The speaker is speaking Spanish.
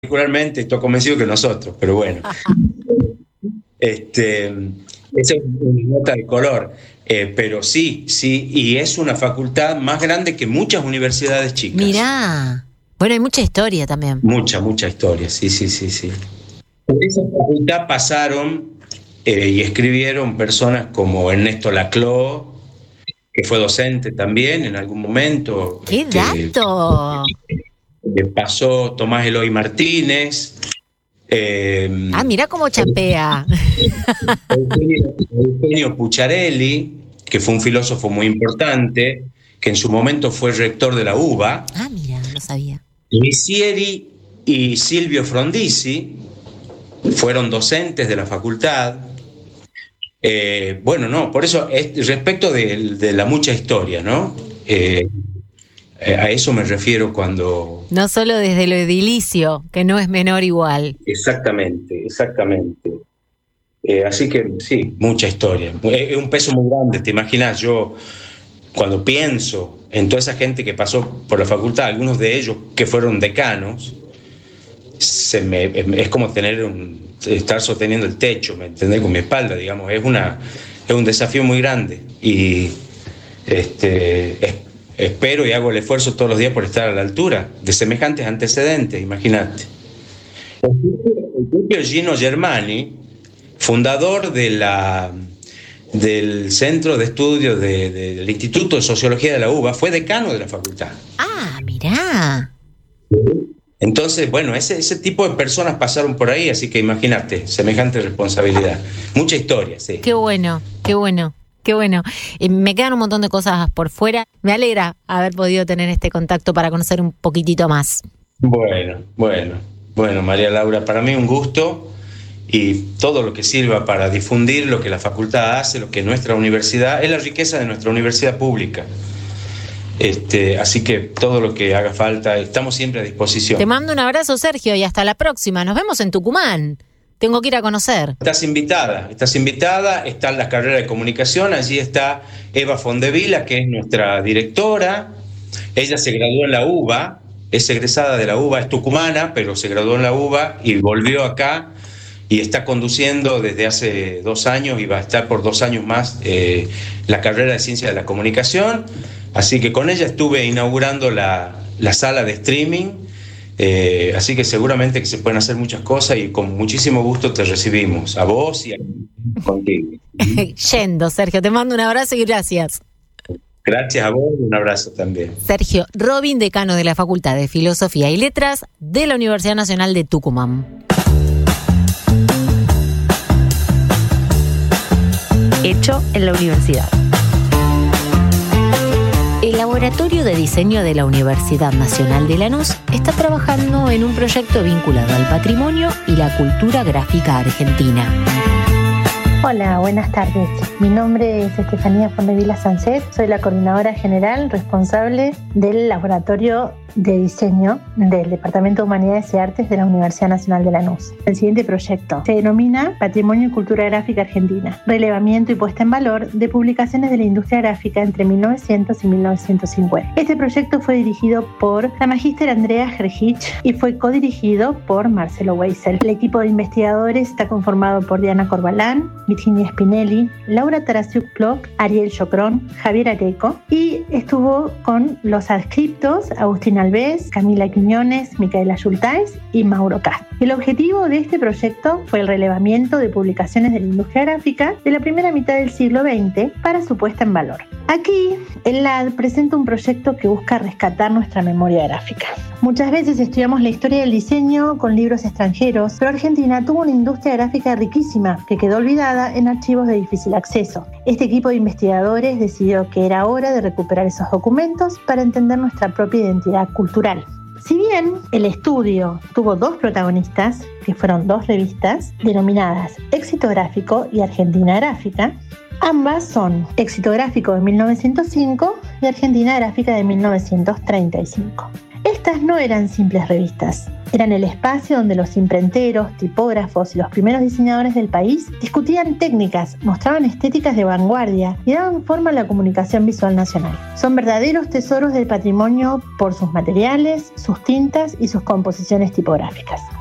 particularmente estoy convencido que nosotros, pero bueno. Esa es una nota de color. Pero sí, y es una facultad más grande que muchas universidades chicas. Mirá. Bueno, hay mucha historia también. Mucha historia, sí. Por esa facultad pasaron y escribieron personas como Ernesto Laclau, que fue docente también en algún momento. ¡Qué dato! Pasó Tomás Eloy Martínez. Mirá cómo chapea. Eugenio Pucciarelli, que fue un filósofo muy importante, que en su momento fue rector de la UBA. Mira, no sabía. Lisieri y Silvio Frondizi fueron docentes de la facultad. Por eso, respecto de la mucha historia, ¿no? A eso me refiero cuando... No solo desde lo edilicio, que no es menor igual. Exactamente. Así que sí, mucha historia. Es un peso muy grande, te imaginas. Yo, cuando pienso en toda esa gente que pasó por la facultad, algunos de ellos que fueron decanos, es como estar sosteniendo el techo, ¿me entendés? Con mi espalda, digamos. Es un desafío muy grande. Y espero y hago el esfuerzo todos los días por estar a la altura de semejantes antecedentes, imagínate. El propio Gino Germani, fundador del Centro de Estudios del Instituto de Sociología de la UBA, fue decano de la facultad. Mirá. Entonces, bueno, ese tipo de personas pasaron por ahí, así que imagínate, semejante responsabilidad. Mucha historia, sí. Qué bueno. Me quedan un montón de cosas por fuera. Me alegra haber podido tener este contacto para conocer un poquitito más. Bueno, María Laura, para mí un gusto, y todo lo que sirva para difundir lo que la facultad hace, lo que nuestra universidad, es la riqueza de nuestra universidad pública. Así que todo lo que haga falta, estamos siempre a disposición. Te mando un abrazo, Sergio, y hasta la próxima. Nos vemos en Tucumán. Tengo que ir a conocer. Estás invitada. Están las carreras de comunicación. Allí está Eva Fondevila, que es nuestra directora. Ella se graduó en la UBA, es egresada de la UBA, es tucumana, pero se graduó en la UBA y volvió acá y está conduciendo desde hace 2 años y va a estar por 2 años más la carrera de Ciencia de la Comunicación. Así que con ella estuve inaugurando la sala de streaming. Así que seguramente que se pueden hacer muchas cosas y con muchísimo gusto te recibimos, a vos y contigo. Yendo, Sergio, te mando un abrazo y gracias. Gracias a vos y un abrazo también. Sergio Robin, decano de la Facultad de Filosofía y Letras de la Universidad Nacional de Tucumán. Hecho en la universidad. El Laboratorio de Diseño de la Universidad Nacional de Lanús está trabajando en un proyecto vinculado al patrimonio y la cultura gráfica argentina. Hola, buenas tardes. Mi nombre es Estefanía Fondevila Sancet, soy la coordinadora general responsable del Laboratorio de Diseño del Departamento de Humanidades y Artes de la Universidad Nacional de Lanús. El siguiente proyecto se denomina Patrimonio y Cultura Gráfica Argentina, relevamiento y puesta en valor de publicaciones de la industria gráfica entre 1900 y 1950. Este proyecto fue dirigido por la magíster Andrea Gergich y fue codirigido por Marcelo Weissel. El equipo de investigadores está conformado por Diana Corbalán, Virginia Spinelli, Laura Tarasiuk-Plock, Ariel Chocrón, Javier Areco, y estuvo con los adscriptos Agustín Alves, Camila Quiñones, Micaela Yultais y Mauro Castro. El objetivo de este proyecto fue el relevamiento de publicaciones de la industria gráfica de la primera mitad del siglo XX para su puesta en valor. Aquí, el LAD presenta un proyecto que busca rescatar nuestra memoria gráfica. Muchas veces estudiamos la historia del diseño con libros extranjeros, pero Argentina tuvo una industria gráfica riquísima que quedó olvidada en archivos de difícil acceso. Este equipo de investigadores decidió que era hora de recuperar esos documentos para entender nuestra propia identidad cultural. Si bien el estudio tuvo 2 protagonistas, que fueron 2 revistas, denominadas Éxito Gráfico y Argentina Gráfica, ambas son Éxito Gráfico de 1905 y Argentina Gráfica de 1935. Estas no eran simples revistas, Eran el espacio donde los imprenteros, tipógrafos y los primeros diseñadores del país discutían técnicas, mostraban estéticas de vanguardia y daban forma a la comunicación visual nacional. Son verdaderos tesoros del patrimonio por sus materiales, sus tintas y sus composiciones tipográficas.